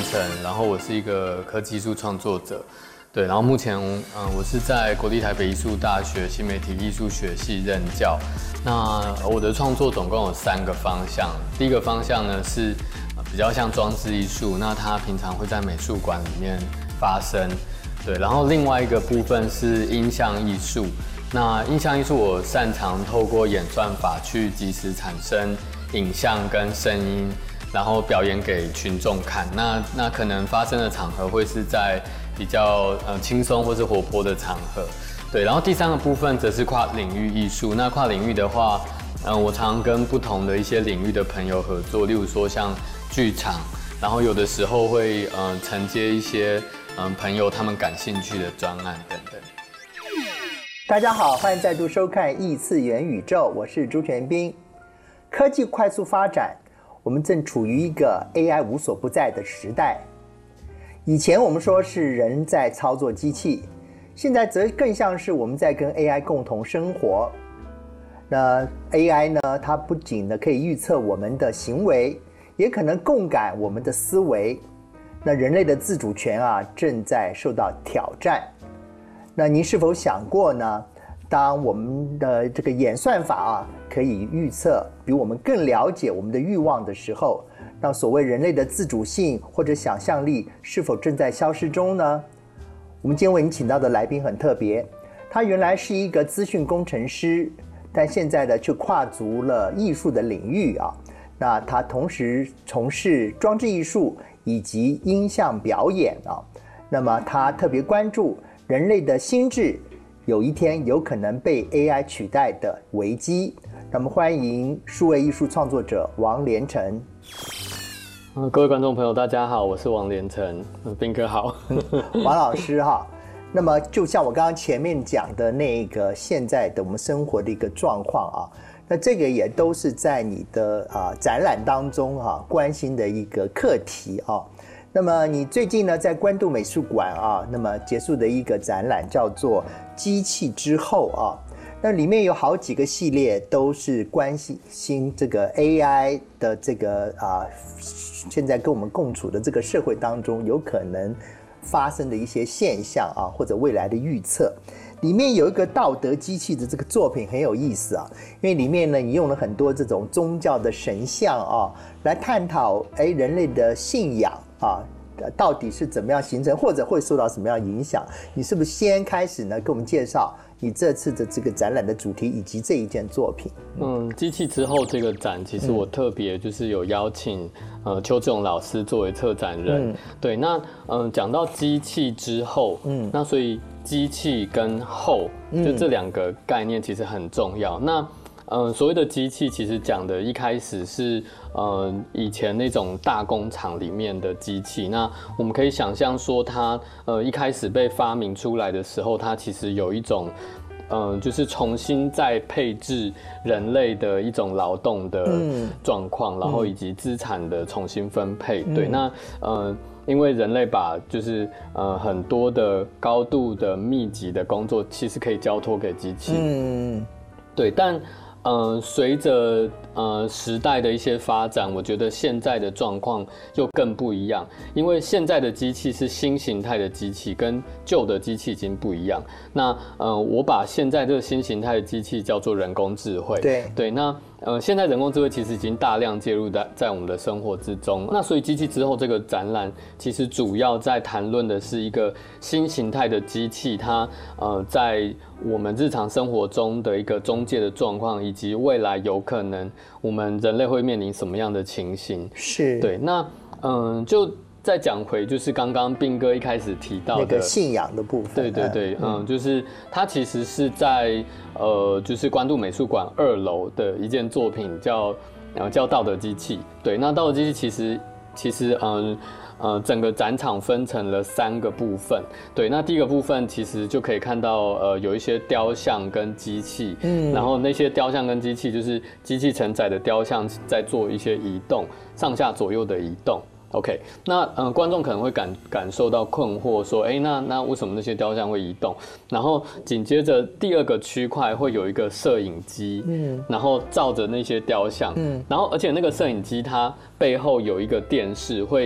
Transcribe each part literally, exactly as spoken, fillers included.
成，然后我是一个科技艺术创作者，对，然后目前嗯、呃、我是在国立台北艺术大学新媒体艺术学系任教。那我的创作总共有三个方向，第一个方向呢是比较像装置艺术，那它平常会在美术馆里面发生，对，然后另外一个部分是音像艺术。那音像艺术我擅长透过演算法去即时产生影像跟声音，然后表演给群众看。那那可能发生的场合会是在比较呃轻松或是活泼的场合。对，然后第三个部分则是跨领域艺术。那跨领域的话，嗯、呃，我常跟不同的一些领域的朋友合作，例如说像剧场，然后有的时候会嗯、呃、承接一些嗯、呃、朋友他们感兴趣的专案等等。 大家好，欢迎再度收看异次元宇宙，我是朱全斌。科技快速发展，我们正处于一个 A I 无所不在的时代。以前我们说是人在操作机器，现在则更像是我们在跟 A I 共同生活。那 A I 呢，它不仅呢可以预测我们的行为，也可能共感我们的思维。那人类的自主权啊，正在受到挑战。那您是否想过呢？当我们的这个演算法啊，可以预测比我们更了解我们的欲望的时候，那所谓人类的自主性或者想象力是否正在消失中呢？我们今天为您请到的来宾很特别，他原来是一个资讯工程师，但现在呢却跨足了艺术的领域啊。那他同时从事装置艺术以及音像表演啊。那么他特别关注人类的心智有一天有可能被 A I 取代的危机。那么欢迎数位艺术创作者王连成。 呃，各位观众朋友，大家好，我是王连成，斌哥好。 王老师哈，那么就像我刚刚前面讲的那个现在的我们生活的一个状况啊，那这个也都是在你的啊展览当中啊关心的一个课题啊。那么你最近呢在关渡美术馆啊，那么结束的一个展览叫做《机器之后》啊，那里面有好几个系列都是关心这个 A I 的这个啊，现在跟我们共处的这个社会当中有可能发生的一些现象啊，或者未来的预测。里面有一个道德机器的这个作品很有意思啊，因为里面呢你用了很多这种宗教的神像啊，来探讨哎人类的信仰啊，到底是怎么样形成，或者会受到什么样影响？你是不是先开始呢，给我们介绍你这次的这个展览的主题以及这一件作品？ 嗯，机器之后这个展，其实我特别就是有邀请、嗯、呃邱志勇老师作为策展人。嗯、对，那嗯讲到机器之后，嗯，那所以机器跟后，就这两个概念其实很重要。嗯、那嗯，所谓的机器，其实讲的一开始是呃以前那种大工厂里面的机器。那我们可以想象说它，它呃一开始被发明出来的时候，它其实有一种嗯、呃，就是重新再配置人类的一种劳动的状况，嗯、然后以及资产的重新分配。嗯、对，那呃。因为人类把就是呃很多的高度的密集的工作，其实可以交托给机器。嗯，对，但呃随着呃时代的一些发展，我觉得现在的状况又更不一样。因为现在的机器是新形态的机器，跟旧的机器已经不一样。那呃我把现在这个新形态的机器叫做人工智慧。 对对，那。呃，现在人工智慧其实已经大量介入在在我们的生活之中。那所以机器之后这个展览，其实主要在谈论的是一个新形态的机器，它呃在我们日常生活中的一个中介的状况，以及未来有可能我们人类会面临什么样的情形。 是， 对，那嗯、呃、就。再讲回就是刚刚斌哥一开始提到的那个信仰的部分， 对对对，嗯，嗯就是它其实是在呃，就是关渡美术馆二楼的一件作品叫，呃叫道德机器。对，那道德机器其实其实嗯呃整个展场分成了三个部分。对，那第一个部分其实就可以看到呃有一些雕像跟机器，嗯，然后那些雕像跟机器就是机器承载的雕像在做一些移动，上下左右的移动。OK， 那嗯、呃，观众可能会感感受到困惑，说，哎，那那为什么那些雕像会移动？然后紧接着第二个区块会有一个摄影机，嗯，然后照着那些雕像，嗯，然后而且那个摄影机它背后有一个电视会。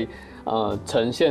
呃呈现